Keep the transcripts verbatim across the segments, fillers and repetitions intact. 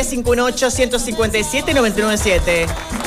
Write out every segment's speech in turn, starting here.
tres cinco uno ocho, uno cinco siete, nueve nueve siete.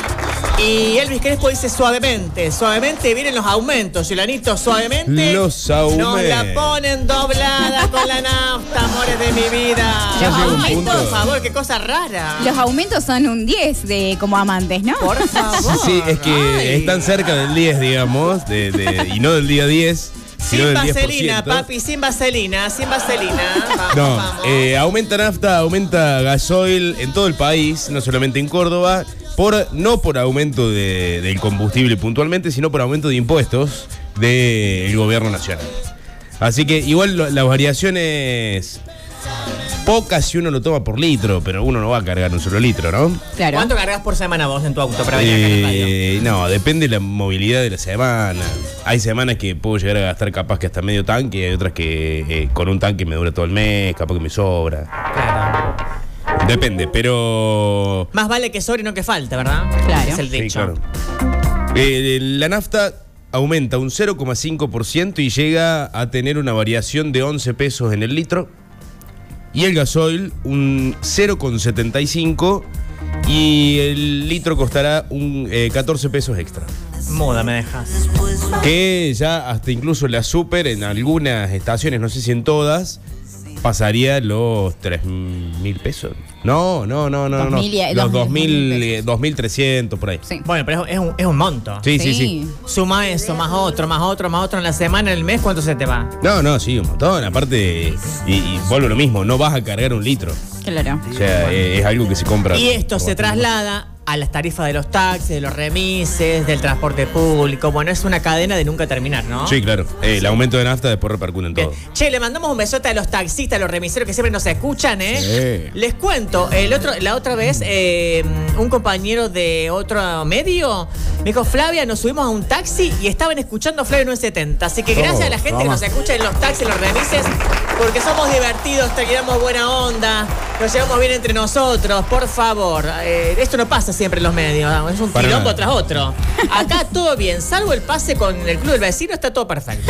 Y Elvis Crespo dice suavemente, suavemente vienen los aumentos, Yulanito, suavemente. Los aumentos. Nos la ponen doblada con la nafta, amores de mi vida. Ya llega un Ay, punto. por favor, qué cosa rara. Los aumentos son un diez de como amantes, ¿no? Por favor. Sí, es que Ay. están cerca del diez, digamos, de, de, y no del día diez, sino Sin del diez por vaselina, ciento. papi, sin vaselina, sin vaselina. Vamos, No, vamos. eh, aumenta nafta, aumenta gasoil en todo el país, no solamente en Córdoba, por no por aumento de- del combustible puntualmente, sino por aumento de impuestos del gobierno nacional. Así que igual lo- las variaciones pocas si uno lo toma por litro, pero uno no va a cargar un solo litro, ¿no? Claro. ¿Cuánto cargas por semana vos en tu auto para venir acá en el radio? Eh, no, depende de la movilidad de la semana. Hay semanas que puedo llegar a gastar capaz que hasta medio tanque, y hay otras que eh, con un tanque me dura todo el mes, capaz que me sobra. Claro. Depende, pero... Más vale que sobre y no que falte, ¿verdad? Claro. Es el Sí, dicho. claro. Eh, la nafta aumenta un cero coma cinco por ciento y llega a tener una variación de once pesos en el litro. Y el gasoil un cero coma setenta y cinco y el litro costará un eh, catorce pesos extra. Muda me dejas. Que ya hasta incluso la super en algunas estaciones, no sé si en todas, pasaría los tres mil pesos. No, no, no, no, Dos no. mil y- Los dos dos mil mil, pesos. dos mil trescientos por ahí. Sí. Bueno, pero es un, es un monto. Sí, sí, sí. Suma eso, más otro, más otro, más otro en la semana, en el mes, ¿cuánto se te va? No, no, sí, un montón. Aparte, y, y vuelvo a lo mismo, no vas a cargar un litro. Claro. O sea, eh, es algo que se compra. Y esto se traslada a las tarifas de los taxis, de los remises, del transporte público. Bueno, es una cadena de nunca terminar, ¿no? Sí, claro. Eh, el aumento de nafta después repercute en Bien. todo. Che, le mandamos un besote a los taxistas, a los remiseros que siempre nos escuchan, ¿eh? Sí. Les cuento, el otro, la otra vez, eh, un compañero de otro medio me dijo, Flavia, nos subimos a un taxi y estaban escuchando Flavia nueve setenta. Así que gracias Oh, a la gente que toma. nos escucha en los taxis, en los remises, porque somos divertidos, te quedamos buena onda, nos llevamos bien entre nosotros, por favor. Eh, esto no pasa siempre en los medios, ¿no? Es un Para quilombo nada. tras otro. Acá todo bien, salvo el pase con el club del vecino, está todo perfecto.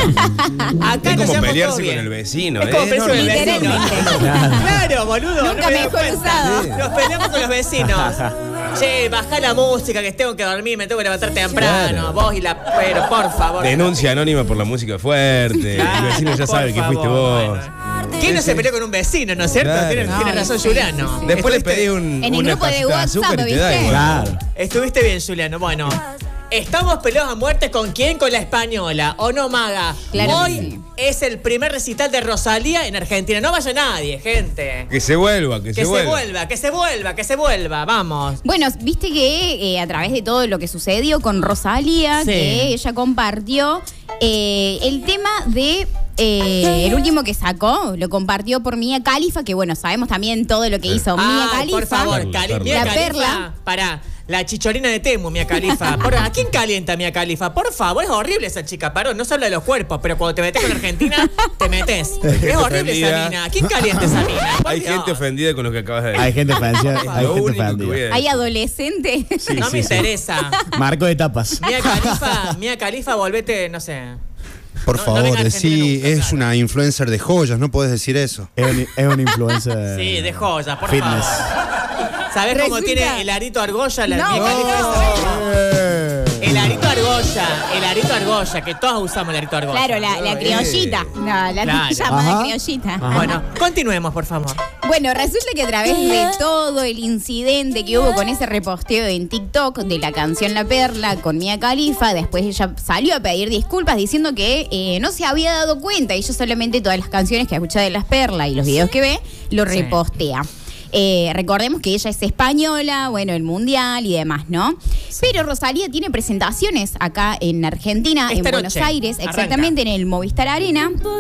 Acá Es nos como llevamos pelearse todo bien. con el vecino, Es ¿eh? como pelearse con el vecino. Literalmente. Claro, boludo. Nunca no me doy mejor cuenta. usado. Nos peleamos con los vecinos. Che, bajá la música que tengo que dormir, me tengo que levantar temprano. Claro. Vos y la... Pero, por favor. Denuncia anónima por la música fuerte. Claro, el vecino ya por sabe que fuiste favor, vos. bueno. ¿Quién no se peleó con un vecino, no es cierto? Claro. Tienes, tienes No, razón, sí, Juliano. sí, sí. Después le Estuviste- pedí un, En el una grupo de pastita de azúcar WhatsApp, y te da ¿viste? igual. Claro. Estuviste bien, Juliano. Bueno, estamos peleados a muerte con quién, con la española, ¿o no, Maga? Claro que Hoy sí. es el primer recital de Rosalía en Argentina. No vaya nadie, gente. Que se vuelva, que, Que se, se vuelva. vuelva, que se vuelva, que se vuelva. Vamos. Bueno, viste que eh, a través de todo lo que sucedió con Rosalía, Sí. que ella compartió eh, el tema de eh, el último que sacó, lo compartió por Mia Khalifa, que bueno, sabemos también todo lo que hizo Mia Ay, Khalifa. por favor, Perla, Cali- Perla. Mia La Khalifa, Perla. Pará, la chichorina de Temu, Mia Khalifa. Por- ¿A quién calienta Mia Khalifa? Por favor, es horrible esa chica, paró. No se habla de los cuerpos, pero cuando te metes con Argentina, te metes. Es horrible esa ofendida. mina. ¿A quién calienta esa mina? Por Hay Dios. gente ofendida con lo que acabas de decir. Hay gente ofendida. Es Hay lo gente único que voy a ofendida. decir. Hay adolescentes. Sí, No sí, me sí. interesa. Marco de tapas. Mia Khalifa, Mia Khalifa, volvete, no sé. Por No- no favor, venga Argentina decí, nunca, es claro. una influencer de joyas, no puedes decir eso. Es un, es un influencer. Sí, de joyas, por Fitness. favor. ¿Sabés cómo Resulta- tiene el arito argolla? La No. Mia Khalifa esa? Eh. El arito argolla, el arito argolla, que todos usamos el arito argolla. Claro, la, la criollita. No, la Claro. llamada Ajá. criollita. Ajá. Bueno, continuemos, por favor. Bueno, resulta que a través de todo el incidente que hubo con ese reposteo en TikTok de la canción La Perla con Mia Khalifa, después ella salió a pedir disculpas diciendo que eh, no se había dado cuenta y ella solamente todas las canciones que escucha de Las Perlas y los videos que ve, lo Sí. repostea. Eh, recordemos que ella es española, bueno, el mundial y demás, ¿no? Pero Rosalía tiene presentaciones acá en Argentina, Esta en Buenos noche. Aires, Arranca. exactamente en el Movistar Arena.